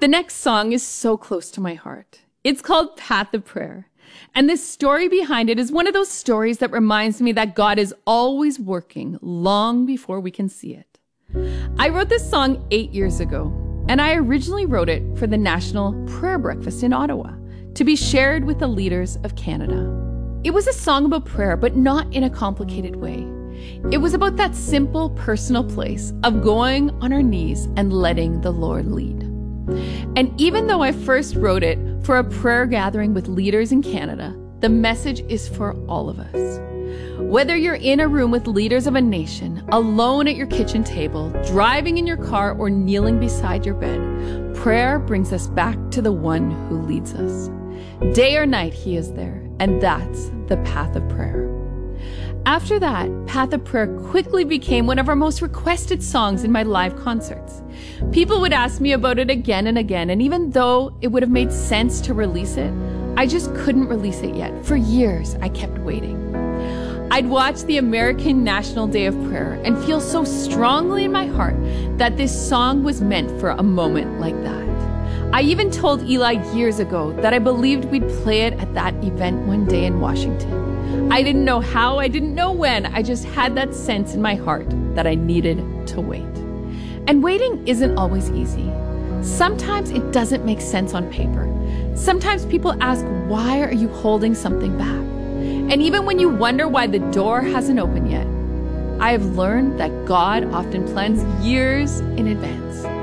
The next song is so close to my heart. It's called Path of Prayer. And this story behind it is one of those stories that reminds me that God is always working long before we can see it. I wrote this song 8 years ago, and I originally wrote it for the National Prayer Breakfast in Ottawa to be shared with the leaders of Canada. It was a song about prayer, but not in a complicated way. It was about that simple personal place of going on our knees and letting the Lord lead. And even though I first wrote it for a prayer gathering with leaders in Canada, the message is for all of us. Whether you're in a room with leaders of a nation, alone at your kitchen table, driving in your car, or kneeling beside your bed, prayer brings us back to the one who leads us. Day or night, he is there, and that's the path of prayer. After that, Path of Prayer quickly became one of our most requested songs in my live concerts. People would ask me about it again and again, and even though it would have made sense to release it, I just couldn't release it yet. For years, I kept waiting. I'd watch the American National Day of Prayer and feel so strongly in my heart that this song was meant for a moment like that. I even told Eli years ago that I believed we'd play it at that event one day in Washington. I didn't know how, I didn't know when, I just had that sense in my heart that I needed to wait. And waiting isn't always easy. Sometimes it doesn't make sense on paper. Sometimes people ask, why are you holding something back? And even when you wonder why the door hasn't opened yet, I have learned that God often plans years in advance.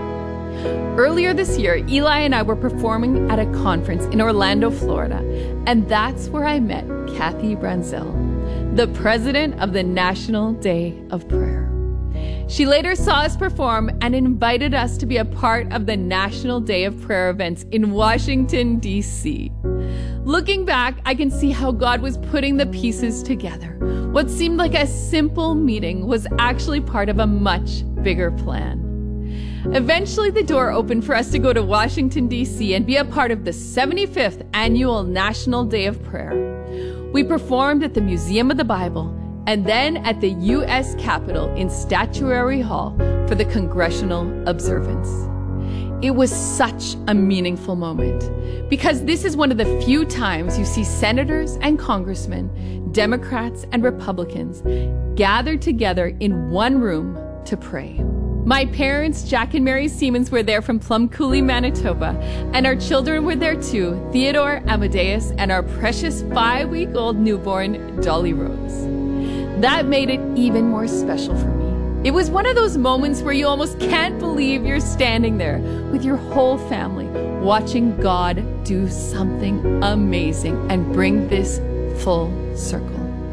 Earlier this year, Eli and I were performing at a conference in Orlando, Florida, and that's where I met Kathy Branzell, the president of the National Day of Prayer. She later saw us perform and invited us to be a part of the National Day of Prayer events in Washington, D.C. Looking back, I can see how God was putting the pieces together. What seemed like a simple meeting was actually part of a much bigger plan. Eventually, the door opened for us to go to Washington, D.C. and be a part of the 75th Annual National Day of Prayer. We performed at the Museum of the Bible and then at the U.S. Capitol in Statuary Hall for the Congressional Observance. It was such a meaningful moment because this is one of the few times you see senators and congressmen, Democrats and Republicans gathered together in one room to pray. My parents, Jack and Mary Siemens, were there from Plum Coulee, Manitoba, and our children were there too, Theodore, Amadeus, and our precious 5-week-old newborn, Dolly Rose. That made it even more special for me. It was one of those moments where you almost can't believe you're standing there with your whole family, watching God do something amazing and bring this full circle.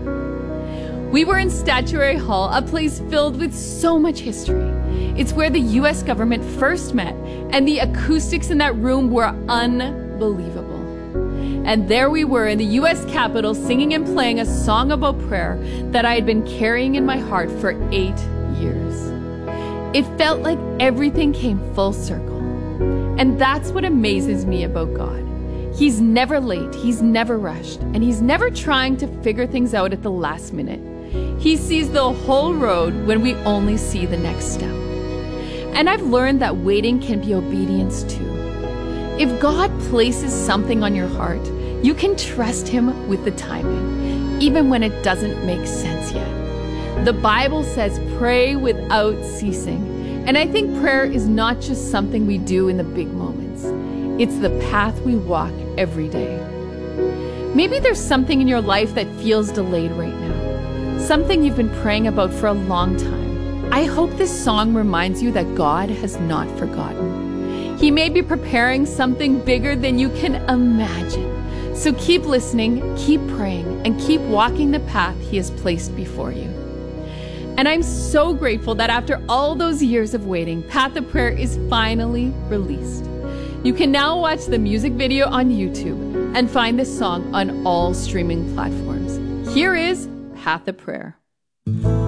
We were in Statuary Hall, a place filled with so much history. It's where the U.S. government first met, and the acoustics in that room were unbelievable. And there we were in the U.S. Capitol singing and playing a song about prayer that I had been carrying in my heart for 8 years. It felt like everything came full circle. And that's what amazes me about God. He's never late, he's never rushed, and he's never trying to figure things out at the last minute. He sees the whole road when we only see the next step. And I've learned that waiting can be obedience too. If God places something on your heart, you can trust him with the timing, even when it doesn't make sense yet. The Bible says pray without ceasing. And I think prayer is not just something we do in the big moments. It's the path we walk every day. Maybe there's something in your life that feels delayed right now, something you've been praying about for a long time. I hope this song reminds you that God has not forgotten. He may be preparing something bigger than you can imagine. So keep listening, keep praying, and keep walking the path he has placed before you. And I'm so grateful that after all those years of waiting, Path of Prayer is finally released. You can now watch the music video on YouTube and find this song on all streaming platforms. Here is Path of Prayer.